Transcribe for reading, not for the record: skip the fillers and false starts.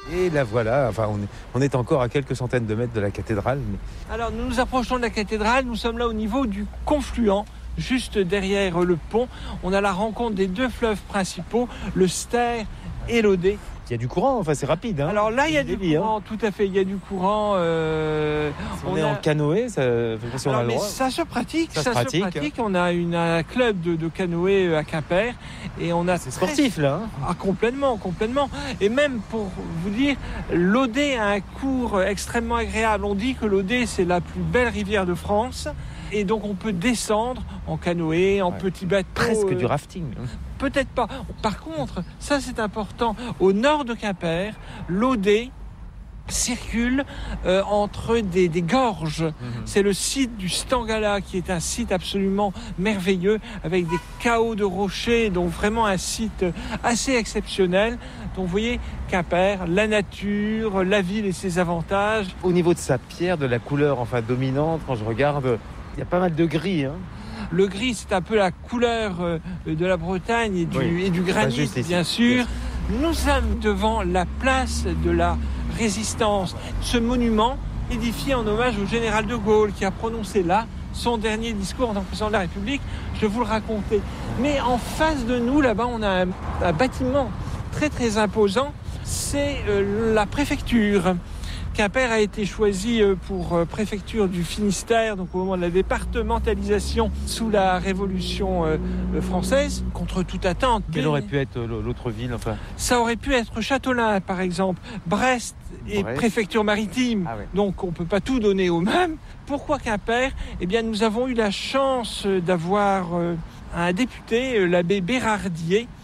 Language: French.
Et là voilà, enfin on est encore à quelques centaines de mètres de la cathédrale. Mais... Alors nous nous approchons de la cathédrale, nous sommes là au niveau du confluent, juste derrière le pont. On a la rencontre des deux fleuves principaux, le Ster et l'Oder. Il y a du courant, enfin c'est rapide. Hein. Alors là, il y a du courant, tout à fait, il y a du courant. Si on est en canoë, ça fait si on a le droit. Ça se pratique, ça se pratique. On a un club de canoë à Quimper et on a. C'est sportif là. Hein. Ah complètement. Et même pour vous dire, l'Oder a un cours extrêmement agréable. On dit que l'Oder c'est la plus belle rivière de France. Et donc on peut descendre en canoë, en petit bateau. Presque du rafting. Peut-être pas. Par contre, ça c'est important, au nord de Quimper, l'Oder circule entre des gorges. C'est le site du Stangala qui est un site absolument merveilleux avec des chaos de rochers, donc vraiment un site assez exceptionnel. Donc vous voyez, Quimper, la nature, la ville et ses avantages. Au niveau de sa pierre, de la couleur enfin dominante, quand je regarde, il y a pas mal de gris. Hein. Le gris, c'est un peu la couleur de la Bretagne et du granit, bien sûr. Nous sommes devant la place de la Résistance. Ce monument, édifié en hommage au général de Gaulle, qui a prononcé là son dernier discours en tant que président de la République. Je vais vous le raconter. Mais en face de nous, là-bas, on a un bâtiment très, très imposant. C'est la préfecture. Quimper a été choisi pour préfecture du Finistère, donc au moment de la départementalisation sous la Révolution française, contre toute attente. Quelle aurait pu être l'autre ville enfin... Ça aurait pu être Châteaulin, par exemple. Brest est préfecture maritime, donc on ne peut pas tout donner au même. Pourquoi Quimper ? Eh bien, nous avons eu la chance d'avoir un député, l'abbé Bérardier,